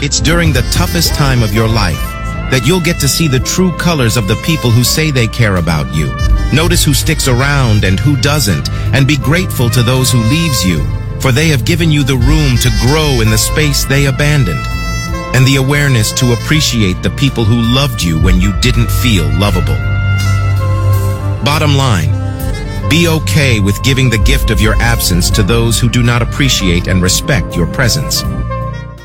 It's during the toughest time of your life that you'll get to see the true colors of the people who say they care about you. Notice who sticks around and who doesn't, and be grateful to those who leaves you, for they have given you the room to grow in the space they abandoned, and the awareness to appreciate the people who loved you when you didn't feel lovable. Bottom line, be okay with giving the gift of your absence to those who do not appreciate and respect your presence.